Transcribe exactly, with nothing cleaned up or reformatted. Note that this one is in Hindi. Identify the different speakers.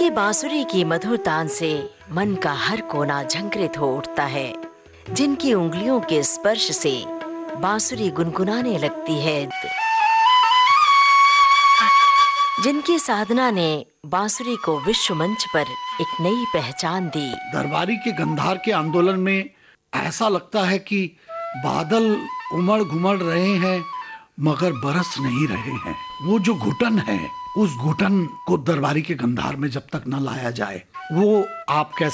Speaker 1: जिनकी बांसुरी की मधुर तान से मन का हर कोना झंकृत हो उठता है, जिनकी उंगलियों के स्पर्श से बांसुरी गुनगुनाने लगती है, जिनकी साधना ने बांसुरी को विश्व मंच पर एक नई पहचान दी।
Speaker 2: दरबारी के गंधार के आंदोलन में ऐसा लगता है कि बादल उमड़ घुमड़ रहे हैं मगर बरस नहीं रहे हैं। वो जो घुटन है, उस घुटन को दरबारी के गंधार में जब तक न लाया जाए, वो आप कैसे